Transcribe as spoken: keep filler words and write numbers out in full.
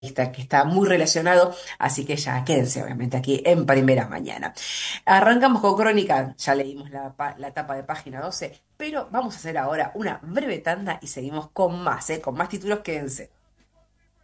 que está muy relacionado, así que ya quédense obviamente aquí en Primera Mañana. Arrancamos con Crónica, ya leímos la, pa- la tapa de página doce, pero vamos a hacer ahora una breve tanda y seguimos con más, ¿eh? Con más títulos, quédense.